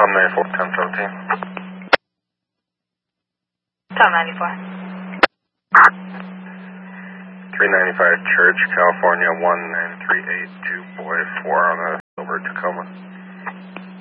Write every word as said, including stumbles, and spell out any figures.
Tom ninety-four, ten seventeen. Tom ninety-four. three ninety-five Church, California, one nine three eight two, boy four on a silver Tacoma.